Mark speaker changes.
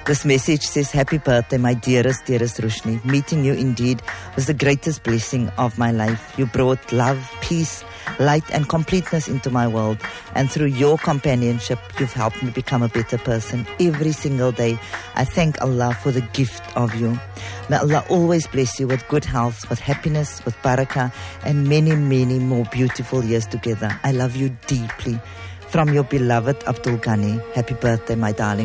Speaker 1: This message says, happy birthday, my dearest Roshni. Meeting you indeed was the greatest blessing of my life. You brought love, peace, light and completeness into my world. And through your companionship, you've helped me become a better person every single day. I thank Allah for the gift of you. May Allah always bless you with good health, with happiness, with barakah, and many, many more beautiful years together. I love you deeply. From your beloved Abdul Ghani. Happy birthday, my darling.